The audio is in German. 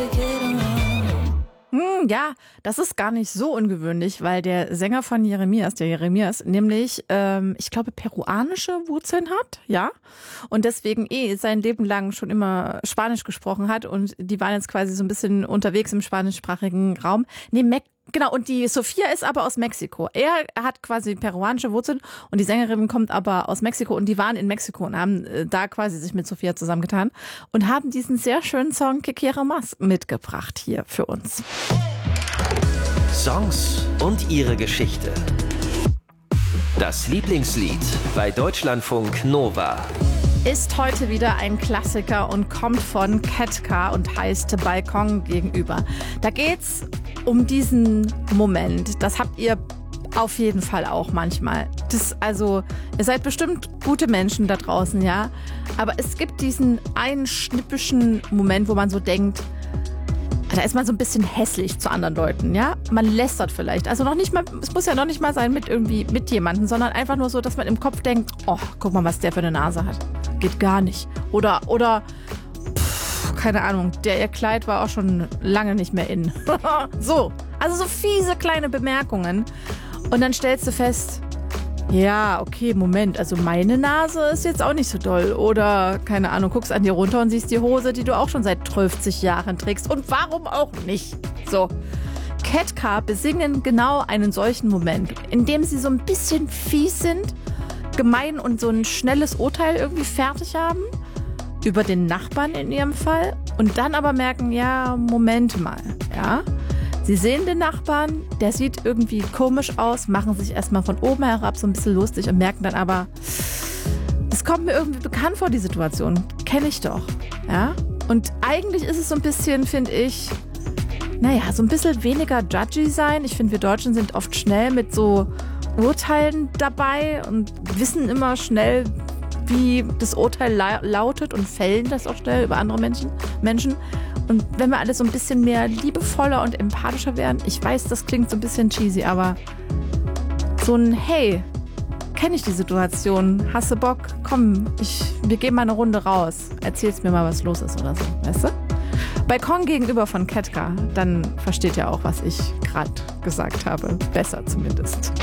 Ja, das ist gar nicht so ungewöhnlich, weil der Sänger von Jeremias, nämlich, ich glaube, peruanische Wurzeln hat, ja, und deswegen sein Leben lang schon immer Spanisch gesprochen hat und die waren jetzt quasi so ein bisschen unterwegs im spanischsprachigen Raum. Genau, und die Sophia ist aber aus Mexiko. Er hat quasi peruanische Wurzeln und die Sängerin kommt aber aus Mexiko und die waren in Mexiko und haben da quasi sich mit Sophia zusammengetan und haben diesen sehr schönen Song Que Quiero Más mitgebracht hier für uns. Songs und ihre Geschichte. Das Lieblingslied bei Deutschlandfunk Nova. Ist heute wieder ein Klassiker und kommt von Ketka und heißt Balkon gegenüber. Da geht's um diesen Moment. Das habt ihr auf jeden Fall auch manchmal. Ihr seid bestimmt gute Menschen da draußen, ja. Aber es gibt diesen einen schnippischen Moment, wo man so denkt, da ist man so ein bisschen hässlich zu anderen Leuten, ja. Man lästert vielleicht. Also noch nicht mal, es muss ja noch nicht mal sein mit jemandem, sondern einfach nur so, dass man im Kopf denkt, oh, guck mal, was der für eine Nase hat. Geht gar nicht. Oder keine Ahnung, ihr Kleid war auch schon lange nicht mehr in. So, also so fiese kleine Bemerkungen. Und dann stellst du fest, ja, okay, Moment, also meine Nase ist jetzt auch nicht so doll. Oder, keine Ahnung, guckst an dir runter und siehst die Hose, die du auch schon seit 50 Jahren trägst. Und warum auch nicht? So, Ketka besingen genau einen solchen Moment, in dem sie so ein bisschen fies sind, gemein und so ein schnelles Urteil irgendwie fertig haben. Über den Nachbarn in ihrem Fall. Und dann aber merken, ja, Moment mal, ja. Sie sehen den Nachbarn, der sieht irgendwie komisch aus, machen sich erstmal von oben herab so ein bisschen lustig und merken dann aber, das kommt mir irgendwie bekannt vor, die Situation. Kenne ich doch, ja. Und eigentlich ist es so ein bisschen, finde ich, so ein bisschen weniger judgy sein. Ich finde, wir Deutschen sind oft schnell mit so Urteilen dabei und wissen immer schnell, wie das Urteil lautet und fällen das auch schnell über andere Menschen. Und wenn wir alle so ein bisschen mehr liebevoller und empathischer wären, ich weiß, das klingt so ein bisschen cheesy, aber so ein Hey, kenne ich die Situation, hast du Bock? Komm, wir gehen mal eine Runde raus, erzählst mir mal, was los ist oder so, weißt du? Balkon gegenüber von Ketka, dann versteht ihr auch, was ich gerade gesagt habe. Besser zumindest.